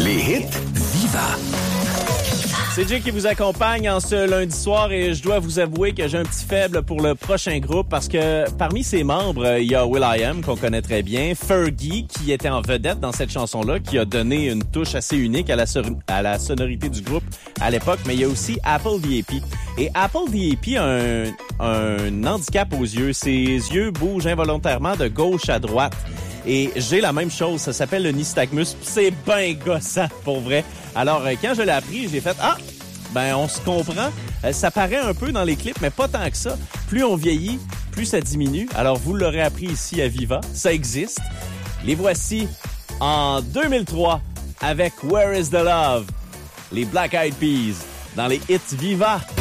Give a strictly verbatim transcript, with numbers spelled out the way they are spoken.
Les hits Viva. C'est Jay qui vous accompagne en ce lundi soir et je dois vous avouer que j'ai un petit faible pour le prochain groupe parce que parmi ses membres, il y a will.i.am qu'on connaît très bien, Fergie qui était en vedette dans cette chanson-là, qui a donné une touche assez unique à la, so- à la sonorité du groupe à l'époque, mais il y a aussi Apple the A P. Et Apple the A P a un, un handicap aux yeux. Ses yeux bougent involontairement de gauche à droite. Et j'ai la même chose, ça s'appelle le nystagmus, pis c'est ben gossant, pour vrai. Alors, quand je l'ai appris, j'ai fait « Ah, ben on se comprend. Euh, ça paraît un peu dans les clips, mais pas tant que ça. Plus on vieillit, plus ça diminue. Alors, vous l'aurez appris ici à Viva, ça existe. Les voici en deux mille trois avec Where is the Love? Les Black Eyed Peas dans les hits Viva.